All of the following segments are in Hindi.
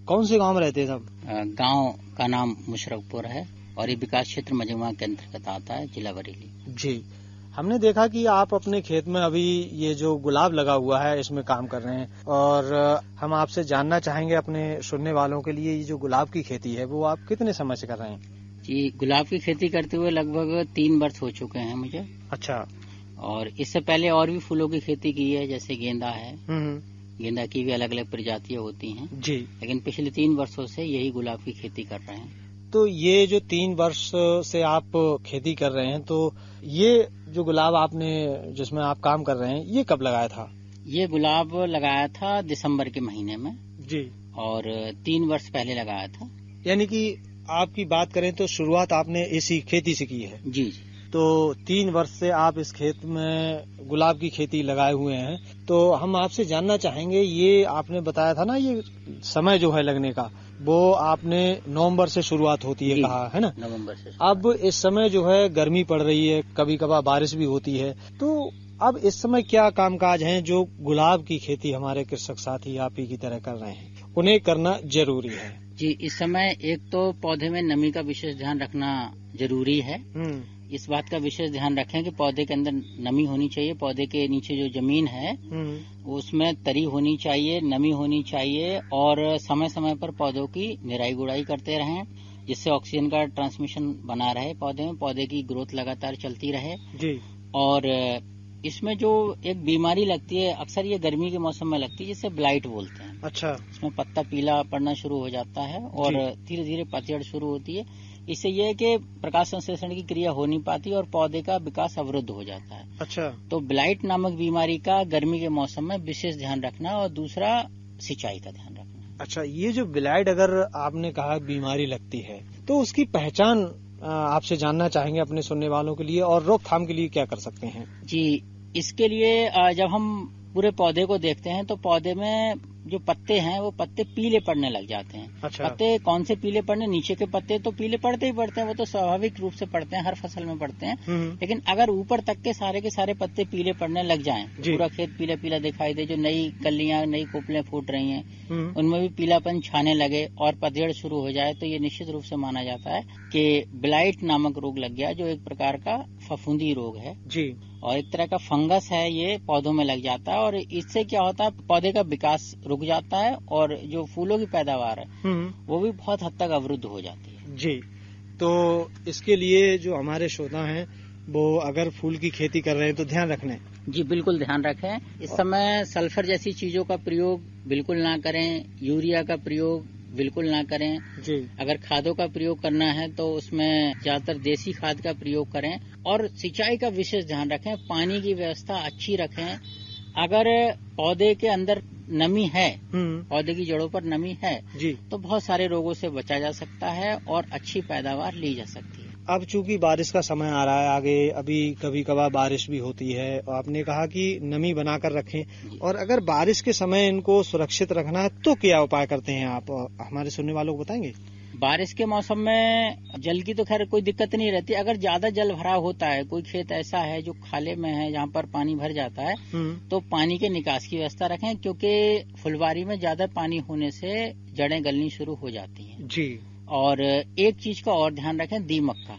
कौन से गांव में रहते हैं सब? गांव का नाम मुशरकपुर है और ये विकास क्षेत्र मझौवां के अंतर्गत आता है, जिला बरेली। जी, हमने देखा कि आप अपने खेत में अभी ये जो गुलाब लगा हुआ है इसमें काम कर रहे हैं और हम आपसे जानना चाहेंगे अपने सुनने वालों के लिए, ये जो गुलाब की खेती है वो आप कितने समय से कर रहे हैं? जी, गुलाब की खेती करते हुए लगभग 3 वर्ष हो चुके हैं मुझे। अच्छा। और इससे पहले और भी फूलों की खेती की है, जैसे गेंदा है। गेंदा की भी अलग अलग प्रजातियां होती हैं जी, लेकिन पिछले 3 वर्षों से यही गुलाब की खेती कर रहे हैं। तो ये जो 3 वर्ष से आप खेती कर रहे हैं, तो ये जो गुलाब आपने जिसमें आप काम कर रहे हैं ये कब लगाया था? ये गुलाब लगाया था दिसंबर के महीने में जी, और 3 वर्ष पहले लगाया था। यानी कि आपकी बात करें तो शुरुआत आपने इसी खेती से की है? जी जी। तो 3 वर्ष से आप इस खेत में गुलाब की खेती लगाए हुए हैं, तो हम आपसे जानना चाहेंगे, ये आपने बताया था ना, ये समय जो है लगने का वो आपने नवंबर से शुरुआत होती है कहा है ना? नवंबर से। अब इस समय जो है गर्मी पड़ रही है, कभी कभार बारिश भी होती है, तो अब इस समय क्या कामकाज हैं जो गुलाब की खेती हमारे कृषक साथी आप ही की तरह कर रहे हैं, उन्हें करना जरूरी है? जी, इस समय एक तो पौधे में नमी का विशेष ध्यान रखना जरूरी है। इस बात का विशेष ध्यान रखें कि पौधे के अंदर नमी होनी चाहिए, पौधे के नीचे जो जमीन है उसमें तरी होनी चाहिए, नमी होनी चाहिए और समय समय पर पौधों की निराई गुड़ाई करते रहें, जिससे ऑक्सीजन का ट्रांसमिशन बना रहे पौधे में, पौधे की ग्रोथ लगातार चलती रहे। जी। और इसमें जो एक बीमारी लगती है, अक्सर ये गर्मी के मौसम में लगती है, जिसे ब्लाइट बोलते हैं। अच्छा। इसमें पत्ता पीला पड़ना शुरू हो जाता है और धीरे धीरे पतझड़ शुरू होती है। इससे यह है कि प्रकाश संश्लेषण की क्रिया हो नहीं पाती और पौधे का विकास अवरुद्ध हो जाता है। अच्छा। तो ब्लाइट नामक बीमारी का गर्मी के मौसम में विशेष ध्यान रखना और दूसरा सिंचाई का ध्यान रखना। अच्छा, ये जो ब्लाइट अगर आपने कहा बीमारी लगती है तो उसकी पहचान आपसे जानना चाहेंगे अपने सुनने वालों के लिए, और रोकथाम के लिए क्या कर सकते हैं? जी, इसके लिए जब हम पूरे पौधे को देखते हैं तो पौधे में जो पत्ते हैं वो पत्ते पीले पड़ने लग जाते हैं। अच्छा। पत्ते कौन से पीले पड़ने, नीचे के पत्ते तो पीले पड़ते ही पड़ते हैं, वो तो स्वाभाविक रूप से पड़ते हैं, हर फसल में पड़ते हैं। लेकिन अगर ऊपर तक के सारे पत्ते पीले पड़ने लग जाएं, पूरा खेत पीला पीला दिखाई दे, जो नई कलियां नई कोपलें फूट रही हैं उनमें भी पीलापन छाने लगे और पतझड़ शुरू हो जाए, तो ये निश्चित रूप से माना जाता है कि ब्लाइट नामक रोग लग गया, जो एक प्रकार का फफूंदी रोग है जी, और एक तरह का फंगस है, ये पौधों में लग जाता है और इससे क्या होता है, पौधे का विकास रुक जाता है और जो फूलों की पैदावार है वो भी बहुत हद तक अवरुद्ध हो जाती है। जी, तो इसके लिए जो हमारे श्रोता हैं वो अगर फूल की खेती कर रहे हैं तो ध्यान रखना। जी बिल्कुल ध्यान रखें। इस समय सल्फर जैसी चीजों का प्रयोग बिल्कुल ना करें, यूरिया का प्रयोग बिल्कुल ना करें जी। अगर खादों का प्रयोग करना है तो उसमें ज्यादातर देसी खाद का प्रयोग करें और सिंचाई का विशेष ध्यान रखें, पानी की व्यवस्था अच्छी रखें। अगर पौधे के अंदर नमी है, पौधे की जड़ों पर नमी है जी, तो बहुत सारे रोगों से बचा जा सकता है और अच्छी पैदावार ली जा सकती है। अब चूंकि बारिश का समय आ रहा है आगे, अभी कभी कभार बारिश भी होती है, आपने कहा कि नमी बनाकर रखें, और अगर बारिश के समय इनको सुरक्षित रखना है तो क्या उपाय करते हैं आप, हमारे सुनने वालों को बताएंगे? बारिश के मौसम में जल की तो खैर कोई दिक्कत नहीं रहती। अगर ज्यादा जल भराव होता है, कोई खेत ऐसा है जो खाले में है जहाँ पर पानी भर जाता है, तो पानी के निकास की व्यवस्था रखें, क्योंकि फुलवारी में ज्यादा पानी होने से जड़ें गलनी शुरू हो जाती हैं जी। और एक चीज का और ध्यान रखें, दीमक का।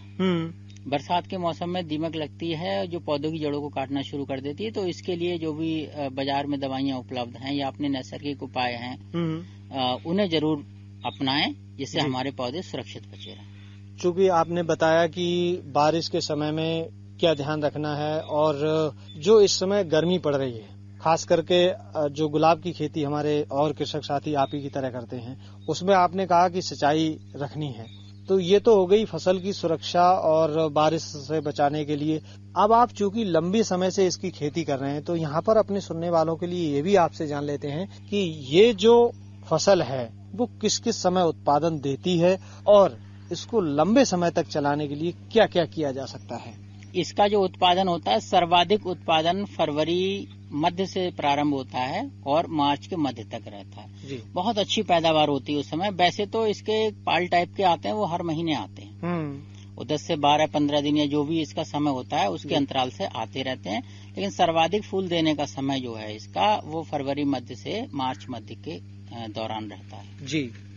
बरसात के मौसम में दीमक लगती है जो पौधों की जड़ों को काटना शुरू कर देती है, तो इसके लिए जो भी बाजार में दवाइयां उपलब्ध हैं या अपने नैसर्गिक उपाय हैं उन्हें जरूर अपनाएं, जिससे हमारे पौधे सुरक्षित बचे रहें। चूंकि आपने बताया कि बारिश के समय में क्या ध्यान रखना है, और जो इस समय गर्मी पड़ रही है, खास करके जो गुलाब की खेती हमारे और कृषक साथी आप ही की तरह करते हैं, उसमें आपने कहा कि सिंचाई रखनी है, तो ये तो हो गई फसल की सुरक्षा और बारिश से बचाने के लिए। अब आप चूंकि लंबे समय से इसकी खेती कर रहे हैं, तो यहाँ पर अपने सुनने वालों के लिए ये भी आपसे जान लेते हैं कि ये जो फसल है वो किस किस समय उत्पादन देती है और इसको लंबे समय तक चलाने के लिए क्या क्या किया जा सकता है? इसका जो उत्पादन होता है, सर्वाधिक उत्पादन फरवरी मध्य से प्रारंभ होता है और मार्च के मध्य तक रहता है जी। बहुत अच्छी पैदावार होती है उस समय। वैसे तो इसके पाल टाइप के आते हैं, वो हर महीने आते हैं, वो 10 से 12-15 दिन या जो भी इसका समय होता है उसके अंतराल से आते रहते हैं। लेकिन सर्वाधिक फूल देने का समय जो है इसका, वो फरवरी मध्य से मार्च मध्य के दौरान रहता है जी।